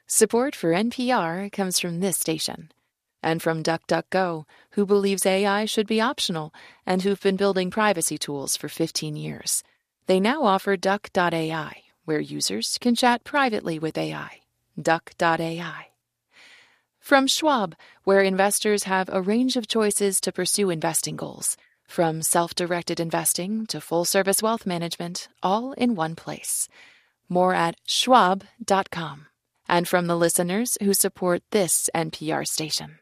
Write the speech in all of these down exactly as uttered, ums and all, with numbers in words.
Support for N P R comes from this station and from DuckDuckGo, who believes A I should be optional and who've been building privacy tools for fifteen years. They now offer Duck dot A I, where users can chat privately with A I. Duck dot A I. From Schwab, where investors have a range of choices to pursue investing goals, from self-directed investing to full-service wealth management, all in one place. More at schwab dot com. And from the listeners who support this N P R station.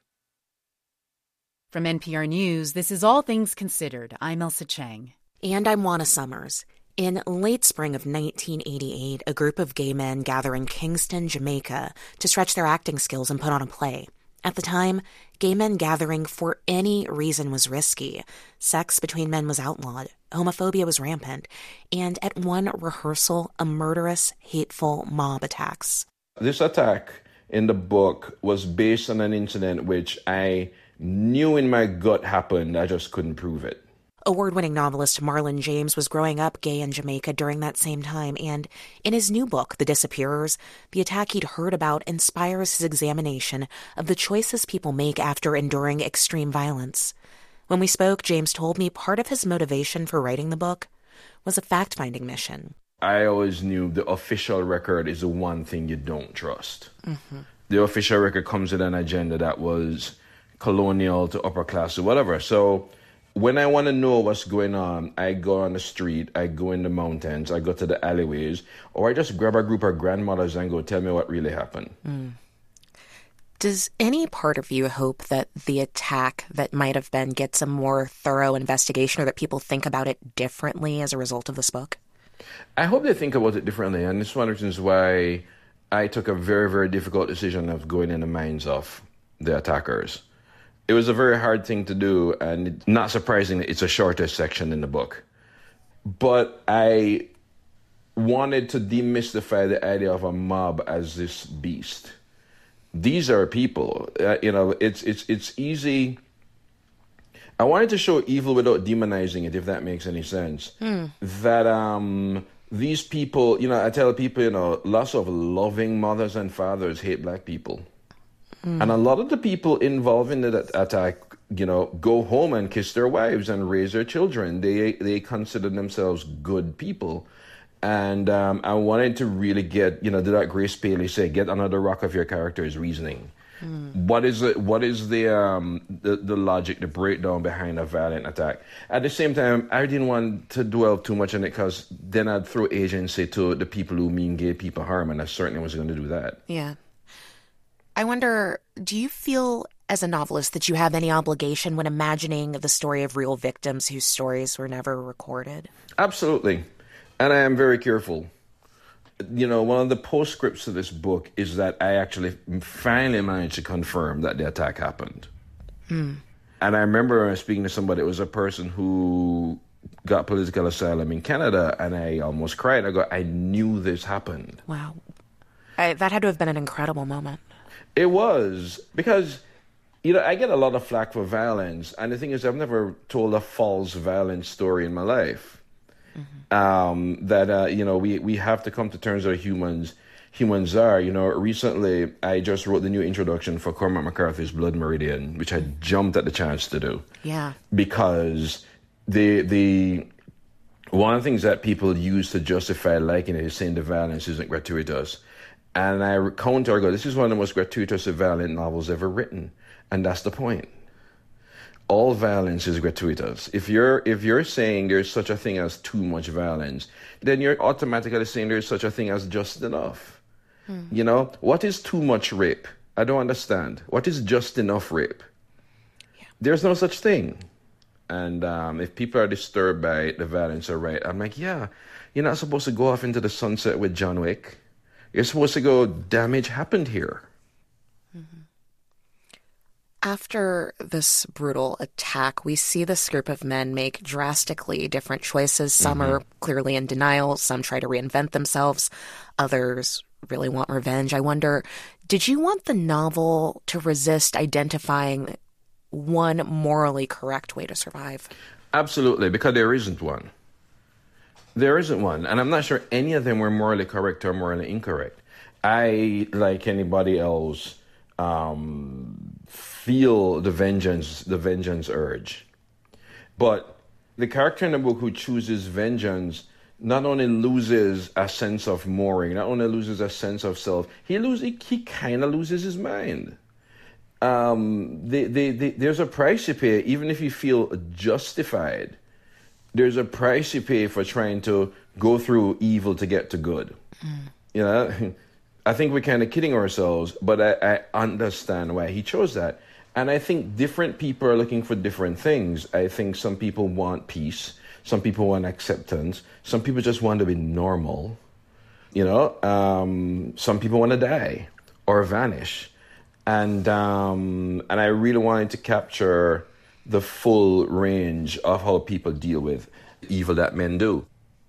From N P R News, this is All Things Considered. I'm Elsa Chang. And I'm Juana Summers. In late spring of nineteen eighty-eight, a group of gay men gather in Kingston, Jamaica, to stretch their acting skills and put on a play. At the time, gay men gathering for any reason was risky. Sex between men was outlawed. Homophobia was rampant. And at one rehearsal, a murderous, hateful mob attacks. This attack in the book was based on an incident which I knew in my gut happened. I just couldn't prove it. Award-winning novelist Marlon James was growing up gay in Jamaica during that same time, and in his new book, The Disappearers, the attack he'd heard about inspires his examination of the choices people make after enduring extreme violence. When we spoke, James told me part of his motivation for writing the book was a fact-finding mission. I always knew the official record is the one thing you don't trust. Mm-hmm. The official record comes with an agenda that was colonial to upper class or whatever. So when I want to know what's going on, I go on the street, I go in the mountains, I go to the alleyways, or I just grab a group of grandmothers and go, tell me what really happened. Mm. Does any part of you hope that the attack that might have been gets a more thorough investigation, or that people think about it differently as a result of this book? I hope they think about it differently, and it's one of the reasons why I took a very, very difficult decision of going in the minds of the attackers. It was a very hard thing to do, and not surprisingly, it's a shortest section in the book. But I wanted to demystify the idea of a mob as this beast. These are people. Uh, you know, it's it's it's easy. I wanted to show evil without demonizing it, if that makes any sense. Mm. That um, these people, you know, I tell people, you know, lots of loving mothers and fathers hate black people. Mm. And a lot of the people involved in the attack, you know, go home and kiss their wives and raise their children. They they consider themselves good people. And um, I wanted to really get, you know, did that Grace Paley say, get under the rock of your character's reasoning. Mm. What is it? What is the, um, the the logic, the breakdown behind a violent attack? At the same time, I didn't want to dwell too much on it, because then I'd throw agency to the people who mean gay people harm, and I certainly wasn't going to do that. Yeah. I wonder, do you feel as a novelist that you have any obligation when imagining the story of real victims whose stories were never recorded? Absolutely. And I am very careful. You know, one of the postscripts to this book is that I actually finally managed to confirm that the attack happened. Hmm. And I remember speaking to somebody, it was a person who got political asylum in Canada, and I almost cried. I go, I knew this happened. Wow. I, that had to have been an incredible moment. It was, because, you know, I get a lot of flack for violence. And the thing is, I've never told a false violent story in my life. Mm-hmm. Um, that, uh, you know, we, we have to come to terms with humans, humans are. You know, recently I just wrote the new introduction for Cormac McCarthy's Blood Meridian, which I jumped at the chance to do. Yeah. Because the, the, one of the things that people use to justify liking it is saying the violence isn't gratuitous. And I counter, I go, this is one of the most gratuitous violent novels ever written. And that's the point. All violence is gratuitous. If you're if you're saying there's such a thing as too much violence, then you're automatically saying there's such a thing as just enough. Hmm. You know, what is too much rape? I don't understand. What is just enough rape? Yeah. There's no such thing. And um, if people are disturbed by the violence or right, I'm like, yeah, you're not supposed to go off into the sunset with John Wick. You're supposed to go, damage happened here. Mm-hmm. After this brutal attack, we see this group of men make drastically different choices. Some mm-hmm. are clearly in denial. Some try to reinvent themselves. Others really want revenge. I wonder, did you want the novel to resist identifying one morally correct way to survive? Absolutely, because there isn't one. There isn't one. And I'm not sure any of them were morally correct or morally incorrect. I, like anybody else, um, feel the vengeance, the vengeance urge. But the character in the book who chooses vengeance not only loses a sense of mooring, not only loses a sense of self, he loses, he, he kind of loses his mind. Um, they, they, they, there's a price you pay, even if you feel justified. There's a price you pay for trying to go through evil to get to good. Mm. You know, I think we're kind of kidding ourselves, but I, I understand why he chose that. And I think different people are looking for different things. I think some people want peace. Some people want acceptance. Some people just want to be normal. You know, um, some people want to die or vanish. And um, and I really wanted to capture the full range of how people deal with evil that men do.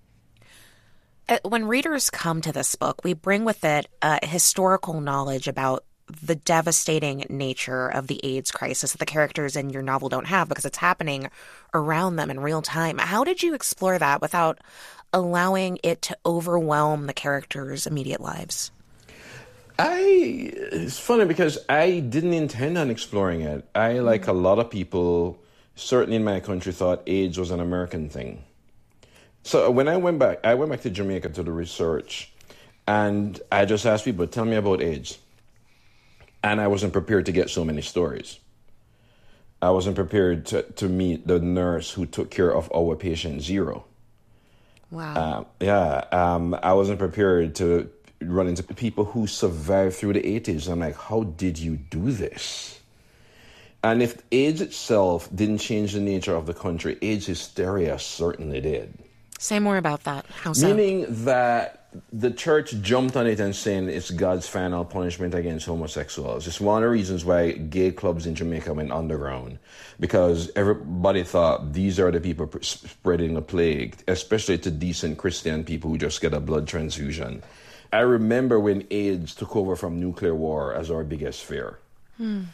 When readers come to this book, we bring with it uh, historical knowledge about the devastating nature of the AIDS crisis that the characters in your novel don't have because it's happening around them in real time. How did you explore that without allowing it to overwhelm the characters' immediate lives? I, it's funny because I didn't intend on exploring it. I, like a lot of people, certainly in my country, thought AIDS was an American thing. So when I went back, I went back to Jamaica to do research, and I just asked people, tell me about AIDS. And I wasn't prepared to get so many stories. I wasn't prepared to, to meet the nurse who took care of our patient zero. Wow. Um, yeah, um, I wasn't prepared to run into people who survived through the eighties. I'm like, how did you do this? And if AIDS itself didn't change the nature of the country, AIDS hysteria certainly did. Say more about that. How so? Meaning that the church jumped on it and saying it's God's final punishment against homosexuals. It's one of the reasons why gay clubs in Jamaica went underground, because everybody thought these are the people spreading the plague, especially to decent Christian people who just get a blood transfusion. I remember when AIDS took over from nuclear war as our biggest fear. Hmm.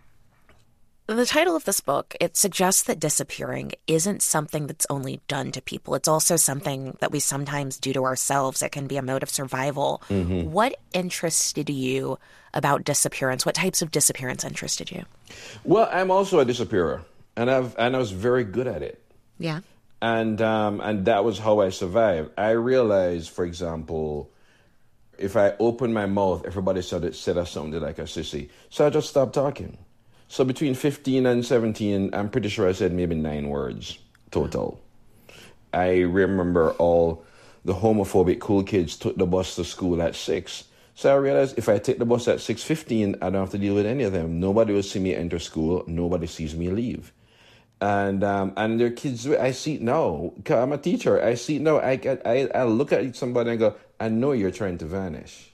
The title of this book, it suggests that disappearing isn't something that's only done to people. It's also something that we sometimes do to ourselves. It can be a mode of survival. Mm-hmm. What interested you about disappearance? What types of disappearance interested you? Well, I'm also a disappearer, and I've and I was very good at it. Yeah. And um, and that was how I survived. I realized, for example, if I opened my mouth, everybody said it said something like a sissy. So I just stopped talking. So between fifteen and seventeen, I'm pretty sure I said maybe nine words total. I remember all the homophobic cool kids took the bus to school at six. So I realized if I take the bus at six fifteen, I don't have to deal with any of them. Nobody will see me enter school. Nobody sees me leave. And um, and there are kids, I see it now. I'm a teacher. I see it now. I, I, I look at somebody and go, I know you're trying to vanish.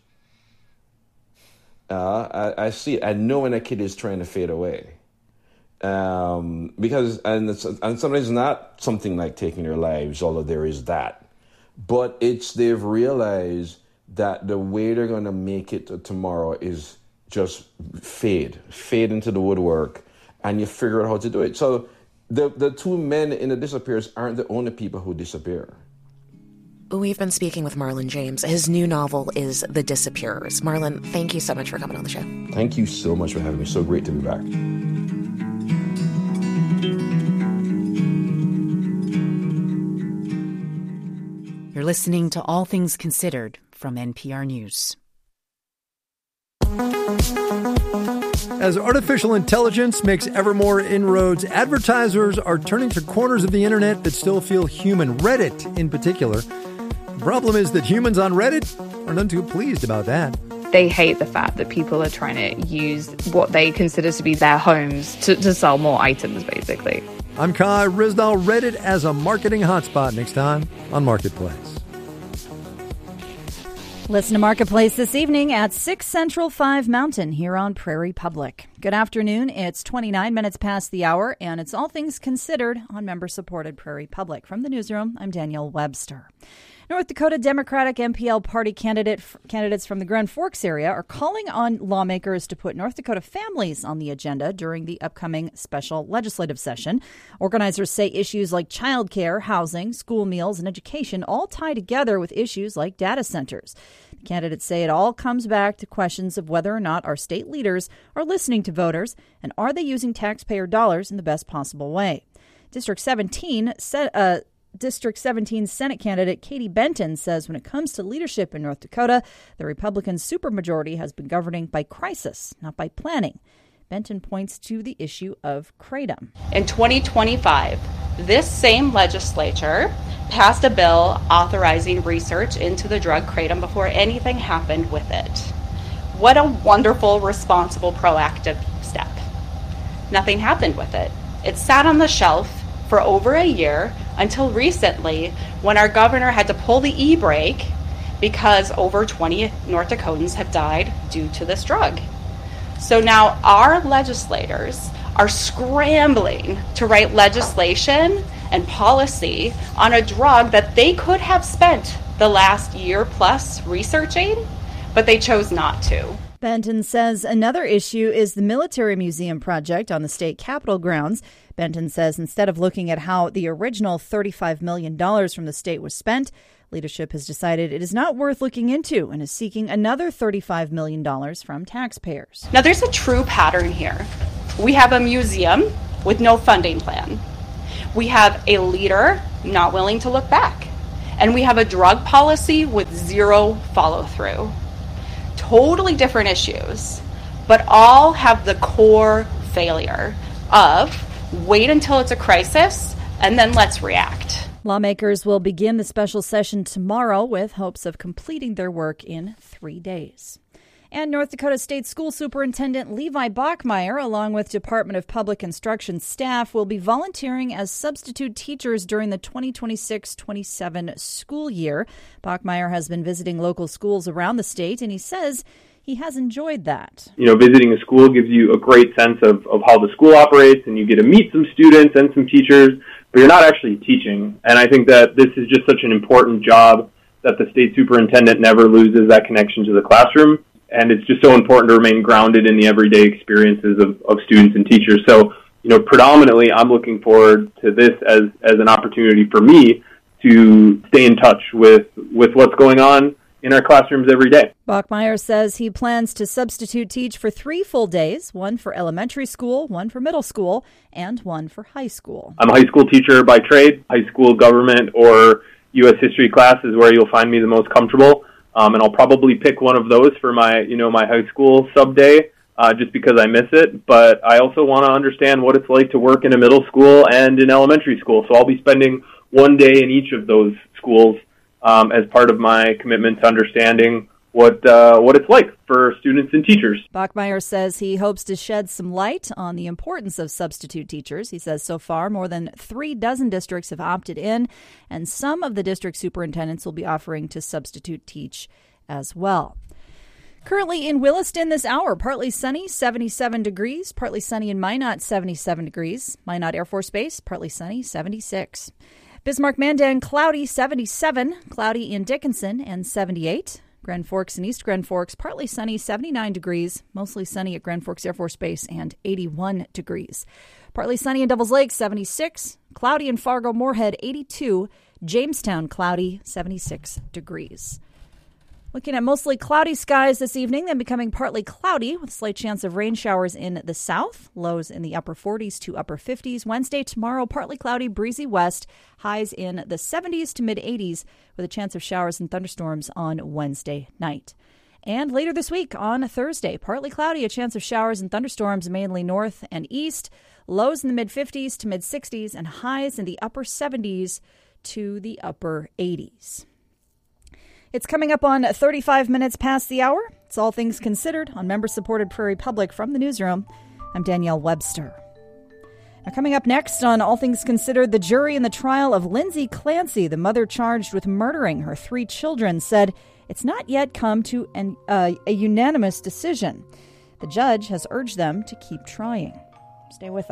Uh, I, I see it. I know when a kid is trying to fade away. Um, because, and, it's, and sometimes it's not something like taking their lives, although there is that. But it's, they've realized that the way they're going to make it to tomorrow is just fade, fade into the woodwork, and you figure out how to do it. So the, the two men in the disappears aren't the only people who disappear. We've been speaking with Marlon James. His new novel is The Disappearers. Marlon, thank you so much for coming on the show. Thank you so much for having me. So great to be back. You're listening to All Things Considered from N P R News. As artificial intelligence makes ever more inroads, advertisers are turning to corners of the internet that still feel human, Reddit in particular. The problem is that humans on Reddit are none too pleased about that. They hate the fact that people are trying to use what they consider to be their homes to, to sell more items, basically. I'm Kai Ryssdal. Reddit as a marketing hotspot next time on Marketplace. Listen to Marketplace this evening at six Central, five Mountain here on Prairie Public. Good afternoon. It's twenty-nine minutes past the hour, and it's All Things Considered on member-supported Prairie Public. From the newsroom, I'm Danielle Webster. North Dakota Democratic M P L Party candidate candidates from the Grand Forks area are calling on lawmakers to put North Dakota families on the agenda during the upcoming special legislative session. Organizers say issues like childcare, housing, school meals, and education all tie together with issues like data centers. The candidates say it all comes back to questions of whether or not our state leaders are listening to voters and are they using taxpayer dollars in the best possible way. District seventeen said, uh, District seventeen Senate candidate Katie Benton says when it comes to leadership in North Dakota, the Republican supermajority has been governing by crisis, not by planning. Benton points to the issue of kratom. In twenty twenty-five, this same legislature passed a bill authorizing research into the drug kratom before anything happened with it. What a wonderful, responsible, proactive step. Nothing happened with it. It sat on the shelf for over a year until recently when our governor had to pull the e-brake because over twenty North Dakotans have died due to this drug. So now our legislators are scrambling to write legislation and policy on a drug that they could have spent the last year plus researching, but they chose not to. Benton says another issue is the Military Museum project on the state capitol grounds. Benton says instead of looking at how the original thirty-five million dollars from the state was spent, leadership has decided it is not worth looking into and is seeking another thirty-five million dollars from taxpayers. Now, there's a true pattern here. We have a museum with no funding plan. We have a leader not willing to look back. And we have a drug policy with zero follow-through. Totally different issues, but all have the core failure of wait until it's a crisis and then let's react. Lawmakers will begin the special session tomorrow with hopes of completing their work in three days. And North Dakota State School Superintendent Levi Bachmeyer, along with Department of Public Instruction staff, will be volunteering as substitute teachers during the twenty twenty-six twenty-seven school year. Bachmeyer has been visiting local schools around the state, and he says he has enjoyed that. You know, visiting a school gives you a great sense of, of how the school operates, and you get to meet some students and some teachers, but you're not actually teaching. And I think that this is just such an important job that the state superintendent never loses that connection to the classroom. And it's just so important to remain grounded in the everyday experiences of, of students and teachers. So, you know, predominantly I'm looking forward to this as, as an opportunity for me to stay in touch with, with what's going on in our classrooms every day. Bachmeyer says he plans to substitute teach for three full days, one for elementary school, one for middle school, and one for high school. I'm a high school teacher by trade. High school government or U S history class is where you'll find me the most comfortable. Um, and I'll probably pick one of those for my, you know, my high school sub day, uh, just because I miss it. But I also want to understand what it's like to work in a middle school and in elementary school. So I'll be spending one day in each of those schools um, as part of my commitment to understanding what uh, what it's like for students and teachers. Bachmeyer says he hopes to shed some light on the importance of substitute teachers. He says so far more than three dozen districts have opted in, and some of the district superintendents will be offering to substitute teach as well. Currently in Williston this hour, partly sunny, seventy-seven degrees, partly sunny in Minot, seventy-seven degrees. Minot Air Force Base, partly sunny, seventy-six. Bismarck-Mandan, cloudy, seventy-seven. Cloudy in Dickinson, and seventy-eight. Grand Forks and East Grand Forks, partly sunny, seventy-nine degrees. Mostly sunny at Grand Forks Air Force Base, and eighty-one degrees. Partly sunny in Devils Lake, seventy-six. Cloudy in Fargo-Moorhead, eighty-two. Jamestown, cloudy, seventy-six degrees. Looking at mostly cloudy skies this evening, then becoming partly cloudy with a slight chance of rain showers in the south. Lows in the upper forties to upper fifties. Wednesday, tomorrow, partly cloudy, breezy west. Highs in the seventies to mid-eighties with a chance of showers and thunderstorms on Wednesday night. And later this week on Thursday, partly cloudy, a chance of showers and thunderstorms mainly north and east. Lows in the mid-fifties to mid-sixties and highs in the upper seventies to the upper eighties. It's coming up on thirty-five minutes past the hour. It's All Things Considered on member-supported Prairie Public from the newsroom. I'm Danielle Webster. Now, coming up next on All Things Considered, the jury in the trial of Lindsay Clancy, the mother charged with murdering her three children, said it's not yet come to an, uh, a unanimous decision. The judge has urged them to keep trying. Stay with us.